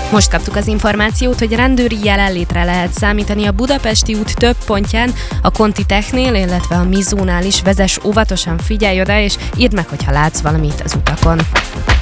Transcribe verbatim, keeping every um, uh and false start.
Most kaptuk az információt, hogy rendőri jelenlétre lehet számítani a Budapesti út több pontján, a Conti Technél, illetve a Mizónál is. Vezess óvatosan, figyelj oda, és írd meg, hogyha látsz valamit az utakon.